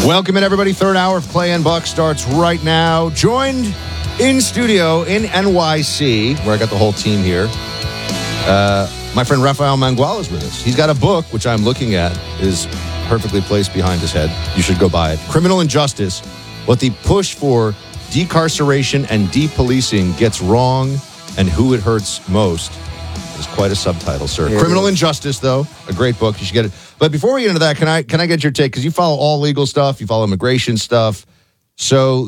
Welcome in, everybody. Third hour of Clay and Buck starts right now. Joined in studio in NYC, where I got the whole team here. My friend Rafael Mangual is with us. He's got a book, which I'm looking at, is perfectly placed behind his head. You should go buy it. Criminal Injustice, What the Push for Decarceration and Depolicing Gets Wrong and Who It Hurts Most. It's quite a subtitle, sir. Here Criminal Injustice, though, a great book. You should get it. But before we get into that, can I get your take? Because you follow all legal stuff, you follow immigration stuff. So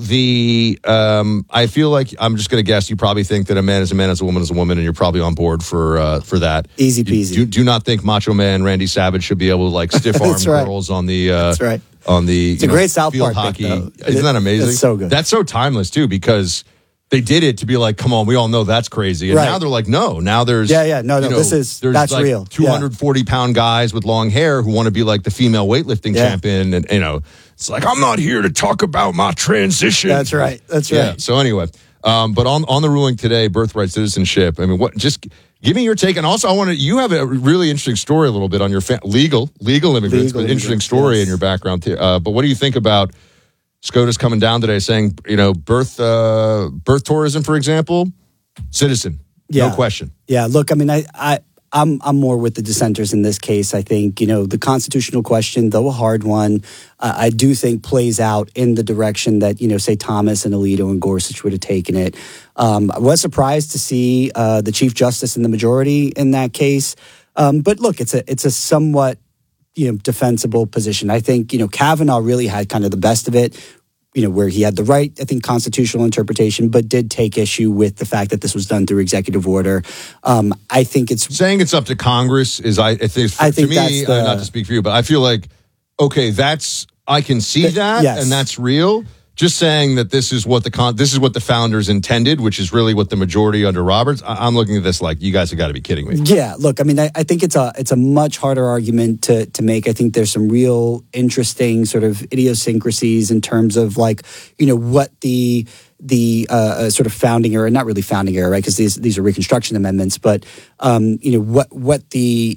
I feel like I'm just going to guess you probably think that a man is a man, as a woman is a woman, and you're probably on board for that. Easy peasy. You do not think Macho Man Randy Savage should be able to like stiff arm girls on the. That's right. On the it's a great South field Park hockey. Pick, Isn't that amazing? It's so good. That's so timeless too, because they did it to be like, come on, we all know that's crazy. And now they're like, no. Now there's that's like real. 240-pound guys with long hair who want to be like the female weightlifting champion, and it's like, I'm not here to talk about my transition. That's right. Yeah. So anyway, but on the ruling today, birthright citizenship. I mean, what? Just give me your take, and also you have a really interesting story a little bit on your legal immigrants, but interesting story in your background too. But what do you think about SCOTUS coming down today saying, birth tourism, for example, citizen, no question. Yeah, look, I mean, I'm more with the dissenters in this case. I think, the constitutional question, though a hard one, I do think plays out in the direction that, say Thomas and Alito and Gorsuch would have taken it. I was surprised to see the Chief Justice in the majority in that case. But look, it's a somewhat defensible position. I think, Kavanaugh really had kind of the best of it, where he had the right, I think, constitutional interpretation, but did take issue with the fact that this was done through executive order. I think it's... Saying it's up to Congress is, I think to me, not to speak for you, but I feel like, okay, I can see that, and that's real. Just saying that this is what the founders intended, which is really what the majority under Roberts. I'm looking at this like, you guys have got to be kidding me. Yeah, look, I mean, I think it's a much harder argument to make. I think there's some real interesting sort of idiosyncrasies in terms of like, what the sort of founding era, not really founding era, right? Because these are Reconstruction amendments, but what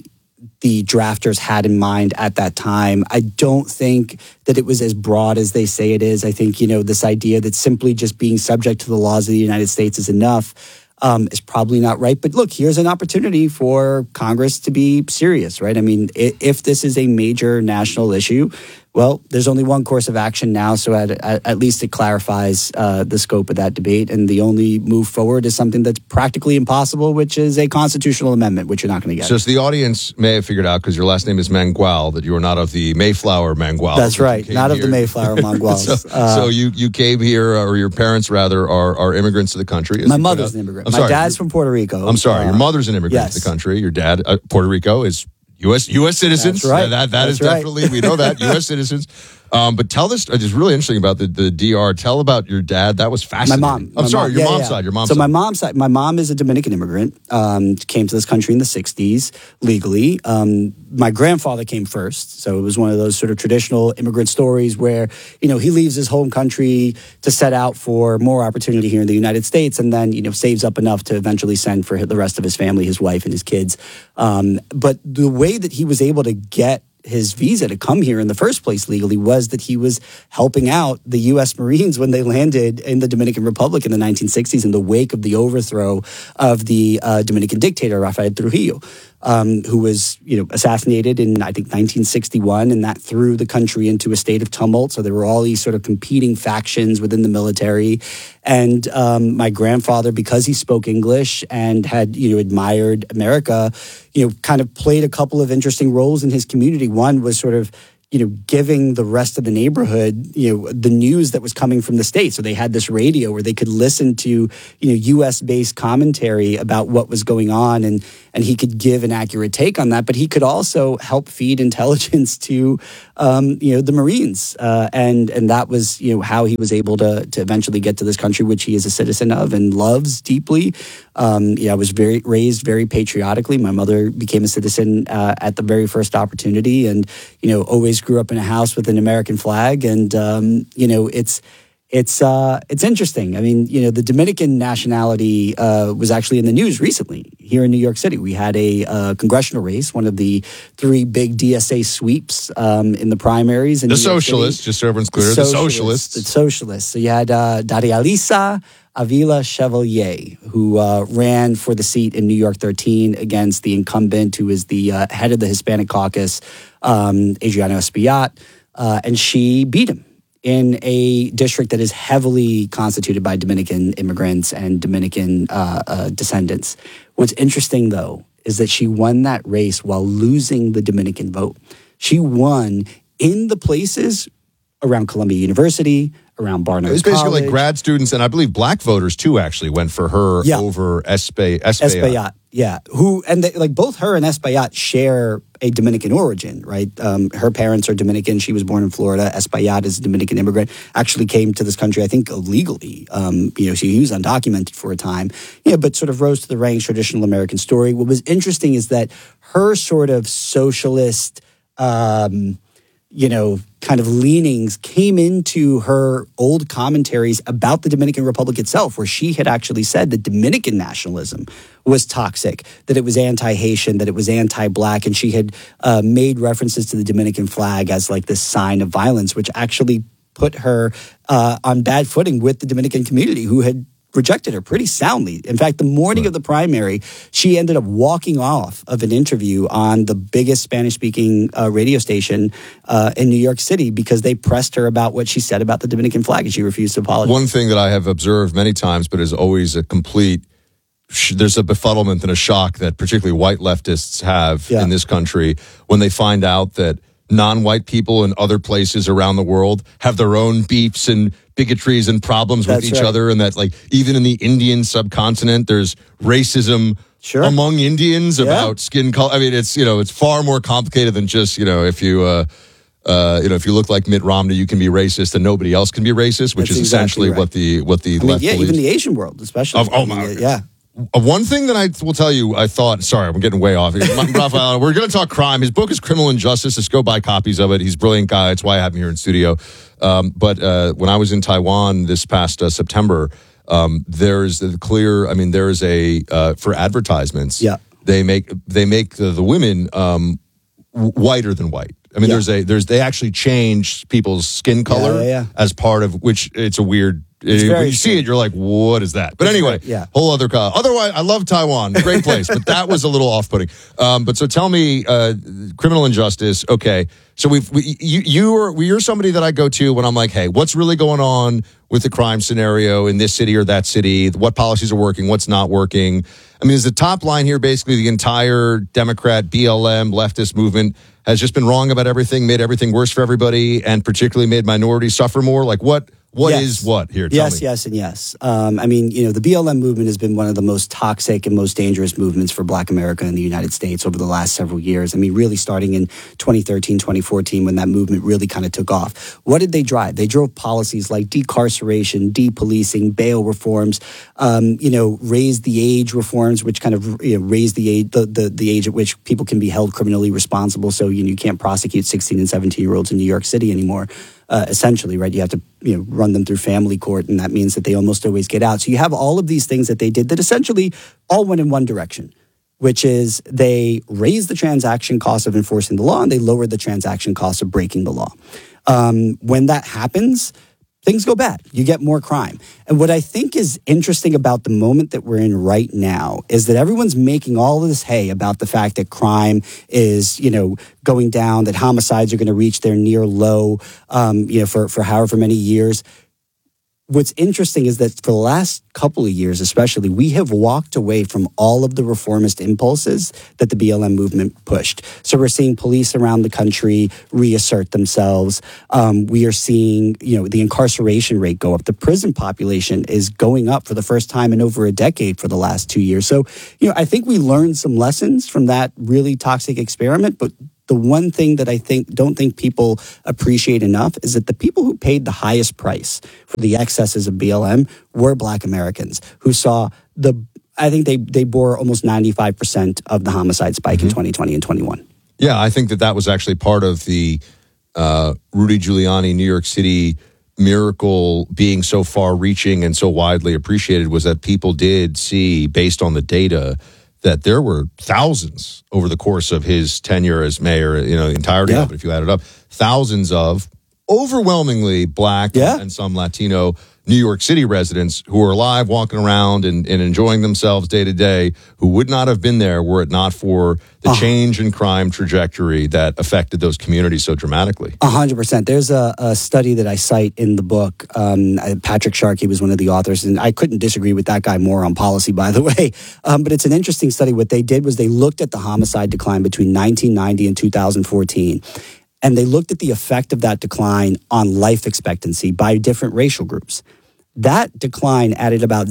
the drafters had in mind at that time. I don't think that it was as broad as they say it is. I think, this idea that simply just being subject to the laws of the United States is enough is probably not right. But look, here's an opportunity for Congress to be serious, right? I mean, if this is a major national issue, well, there's only one course of action now, so at least it clarifies the scope of that debate. And the only move forward is something that's practically impossible, which is a constitutional amendment, which you're not going to get. So the audience may have figured out, because your last name is Mangual, that you are not of the Mayflower Mangual. That's right, not of the Mayflower Manguals. So you came here, or your parents rather, are immigrants to the country. My mother's an immigrant. My dad's from Puerto Rico. I'm sorry, your mother's an immigrant to the country. Your dad, Puerto Rico, is U.S. citizens. That's right. That is definitely, we know that, U.S. citizens. But tell this, it's really interesting about the DR. Tell about your dad. That was fascinating. My mom. I'm sorry, your mom's side. Your mom's side. So my mom's side, my mom is a Dominican immigrant, came to this country in the 60s legally. My grandfather came first. So it was one of those sort of traditional immigrant stories where, he leaves his home country to set out for more opportunity here in the United States, and then, saves up enough to eventually send for the rest of his family, his wife and his kids. But the way that he was able to get his visa to come here in the first place legally was that he was helping out the U.S. Marines when they landed in the Dominican Republic in the 1960s in the wake of the overthrow of the Dominican dictator, Rafael Trujillo, who was, assassinated in, I think, 1961, and that threw the country into a state of tumult. So there were all these sort of competing factions within the military. And my grandfather, because he spoke English and had, admired America, kind of played a couple of interesting roles in his community. One was sort of, giving the rest of the neighborhood, the news that was coming from the state. So they had this radio where they could listen to, U.S.-based commentary about what was going on, and he could give an accurate take on that. But he could also help feed intelligence to, the Marines. And that was, how he was able to eventually get to this country, which he is a citizen of and loves deeply. I was raised very patriotically. My mother became a citizen at the very first opportunity, and, always grew up in a house with an American flag. And, It's interesting. I mean, the Dominican nationality was actually in the news recently here in New York City. We had a congressional race, one of the 3 big DSA sweeps in the primaries. In the socialists, just so everyone's clear, the socialists. The socialists. So you had Daria Lisa Avila Chevalier, who ran for the seat in New York 13 against the incumbent, who is the head of the Hispanic caucus, Adriano Espaillat, and she beat him in a district that is heavily constituted by Dominican immigrants and Dominican descendants. What's interesting, though, is that she won that race while losing the Dominican vote. She won in the places around Columbia University, around Barnard College. It was basically like grad students, and I believe black voters, too, actually went for her over Espaillat. Yeah, both her and Espaillat share a Dominican origin, right? Her parents are Dominican. She was born in Florida. Espaillat is a Dominican immigrant. Actually came to this country, I think, illegally. She was undocumented for a time, but sort of rose to the ranks, traditional American story. What was interesting is that her sort of socialist, kind of leanings came into her old commentaries about the Dominican Republic itself, where she had actually said that Dominican nationalism was toxic, that it was anti-Haitian, that it was anti-Black, and she had made references to the Dominican flag as like this sign of violence, which actually put her on bad footing with the Dominican community, who had rejected her pretty soundly. In fact, the morning of the primary, she ended up walking off of an interview on the biggest Spanish-speaking radio station in New York City because they pressed her about what she said about the Dominican flag, and she refused to apologize. One thing that I have observed many times, but is always a complete, there's a befuddlement and a shock that particularly white leftists have in this country when they find out that non-white people in other places around the world have their own beefs and bigotries and problems with each other, and that like even in the Indian subcontinent there's racism among Indians about skin color. I mean, it's far more complicated than just if you look like Mitt Romney you can be racist and nobody else can be racist, which is essentially what the left believes. Even the Asian world, especially. One thing that I will tell you, I thought, sorry, I'm getting way off. Rafael, we're going to talk crime. His book is Criminal Injustice. Just go buy copies of it. He's a brilliant guy. That's why I have him here in studio. But when I was in Taiwan this past September, there's a clear, there is a, for advertisements, they make the women whiter than white. They actually change people's skin color as part of which it's a weird. When you see it, you're like, what is that? But anyway, whole other. Otherwise, I love Taiwan, great place, but that was a little off-putting. But so tell me, criminal injustice. Okay, so you're somebody that I go to when I'm like, hey, what's really going on with the crime scenario in this city or that city? What policies are working? What's not working? Is the top line here basically the entire Democrat, BLM, leftist movement has just been wrong about everything, made everything worse for everybody, and particularly made minorities suffer more? Like what? What is what here? Tell me. Yes, and yes. The BLM movement has been one of the most toxic and most dangerous movements for Black America in the United States over the last several years. Really starting in 2013, 2014, when that movement really kind of took off. What did they drive? They drove policies like decarceration, depolicing, bail reforms, raised the age reforms, which kind of raised the age, the age at which people can be held criminally responsible. So you can't prosecute 16 and 17-year-olds in New York City anymore. Essentially, right? You have to run them through family court, and that means that they almost always get out. So you have all of these things that they did that essentially all went in one direction, which is they raised the transaction cost of enforcing the law and they lowered the transaction cost of breaking the law. When that happens, things go bad. You get more crime. And what I think is interesting about the moment that we're in right now is that everyone's making all of this hay about the fact that crime is, going down, that homicides are going to reach their near low, for however many years. What's interesting is that for the last couple of years, especially, we have walked away from all of the reformist impulses that the BLM movement pushed. So we're seeing police around the country reassert themselves. We are seeing, the incarceration rate go up. The prison population is going up for the first time in over a decade for the last 2 years. So, I think we learned some lessons from that really toxic experiment, but the one thing that I don't think people appreciate enough is that the people who paid the highest price for the excesses of BLM were Black Americans who saw I think they bore almost 95% of the homicide spike in 2020 and 21. Yeah, I think that was actually part of the Rudy Giuliani New York City miracle being so far reaching and so widely appreciated was that people did see, based on the data, that there were thousands over the course of his tenure as mayor, the entirety of it, if you add it up, thousands of overwhelmingly Black and some Latino New York City residents who are alive, walking around and enjoying themselves day to day, who would not have been there were it not for the change in crime trajectory that affected those communities so dramatically. 100%. There's a study that I cite in the book. Patrick Sharkey was one of the authors, and I couldn't disagree with that guy more on policy, by the way. But it's an interesting study. What they did was they looked at the homicide decline between 1990 and 2014. And they looked at the effect of that decline on life expectancy by different racial groups. That decline added about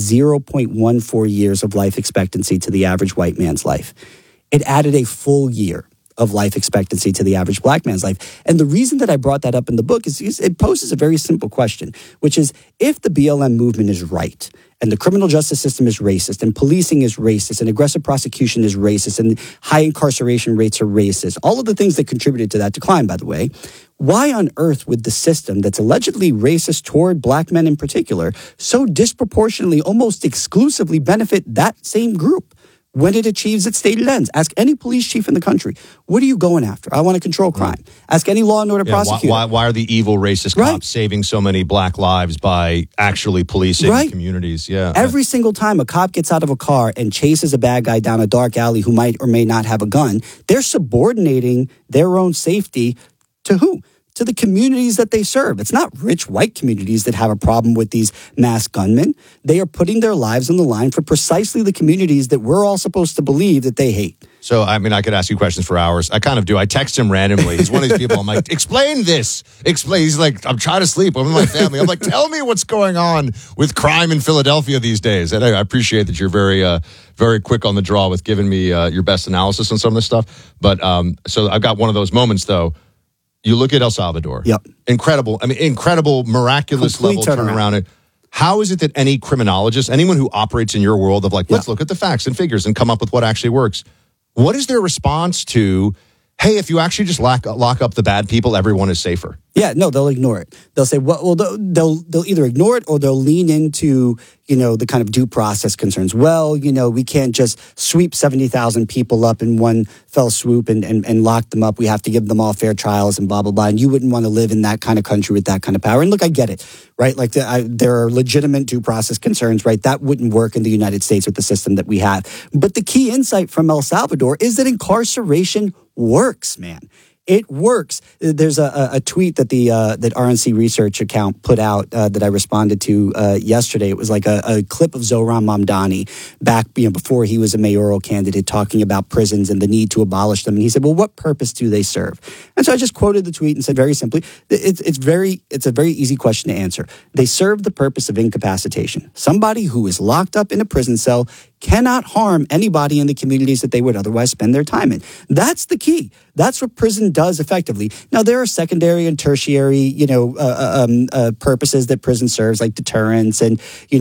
0.14 years of life expectancy to the average white man's life. It added a full year of life expectancy to the average Black man's life. And the reason that I brought that up in the book is it poses a very simple question, which is, if the BLM movement is right, and the criminal justice system is racist, and policing is racist, and aggressive prosecution is racist, and high incarceration rates are racist, all of the things that contributed to that decline, by the way, why on earth would the system that's allegedly racist toward Black men in particular so disproportionately, almost exclusively benefit that same group when it achieves its stated ends? Ask any police chief in the country, what are you going after? I want to control crime. Ask any law and order prosecutor. Why are the evil racist cops saving so many Black lives by actually policing communities? Yeah. Every single time a cop gets out of a car and chases a bad guy down a dark alley who might or may not have a gun, they're subordinating their own safety to who? To the communities that they serve. It's not rich white communities that have a problem with these mass gunmen. They are putting their lives on the line for precisely the communities that we're all supposed to believe that they hate. So, I mean, I could ask you questions for hours. I kind of do. I text him randomly. He's one of these people. I'm like, explain this. Explain. He's like, I'm trying to sleep. I'm with my family. I'm like, tell me what's going on with crime in Philadelphia these days. And I appreciate that you're very quick on the draw with giving me your best analysis on some of this stuff. But so I've got one of those moments, though. You look at El Salvador. Yep. Incredible, miraculous Complete level turnaround. How is it that any criminologist, anyone who operates in your world of let's look at the facts and figures and come up with what actually works, what is their response to, hey, if you actually just lock up the bad people, everyone is safer? Yeah, no, they'll ignore it. They'll say, well, they'll either ignore it or they'll lean into, the kind of due process concerns. Well, we can't just sweep 70,000 people up in one fell swoop and lock them up. We have to give them all fair trials and blah, blah, blah. And you wouldn't want to live in that kind of country with that kind of power. And look, I get it, right? Like there are legitimate due process concerns, right? That wouldn't work in the United States with the system that we have. But the key insight from El Salvador is that incarceration works, man. It works. There's a tweet that that RNC Research account put out that I responded to yesterday. It was like a clip of Zohran Mamdani back before he was a mayoral candidate talking about prisons and the need to abolish them. And he said, well, what purpose do they serve? And so I just quoted the tweet and said very simply, it's a very easy question to answer. They serve the purpose of incapacitation. Somebody who is locked up in a prison cell cannot harm anybody in the communities that they would otherwise spend their time in. That's the key. That's what prison does effectively. Now, there are secondary and tertiary, purposes that prison serves, like deterrence and,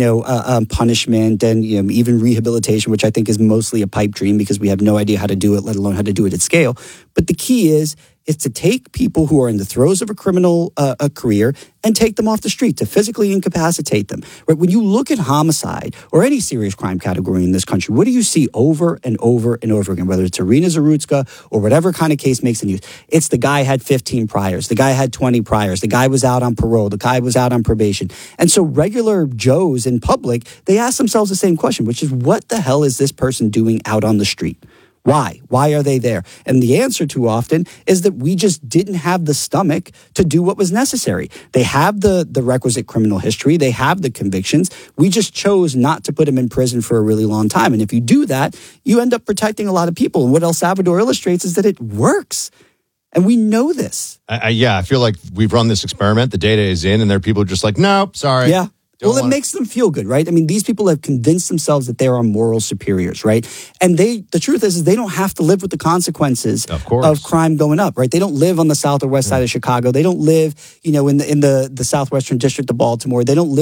punishment and, even rehabilitation, which I think is mostly a pipe dream because we have no idea how to do it, let alone how to do it at scale. But the key is to take people who are in the throes of a criminal career and take them off the street, to physically incapacitate them. Right? When you look at homicide or any serious crime category in this country, what do you see over and over and over again, whether it's Irina Zarutska or whatever kind of case makes the news? It's the guy had 15 priors, the guy had 20 priors, the guy was out on parole, the guy was out on probation. And so regular Joes in public, they ask themselves the same question, which is, what the hell is this person doing out on the street? Why? Why are they there? And the answer too often is that we just didn't have the stomach to do what was necessary. They have the requisite criminal history. They have the convictions. We just chose not to put them in prison for a really long time. And if you do that, you end up protecting a lot of people. And what El Salvador illustrates is that it works. And we know this. I feel like we've run this experiment. The data is in, and there are people just like, nope, sorry. Yeah. Well, it makes them feel good, right? I mean, these people have convinced themselves that they are moral superiors, right? And the truth is they don't have to live with the consequences of crime going up, right? They don't live on the south or west side of Chicago. They don't live, in the southwestern district of Baltimore. They don't live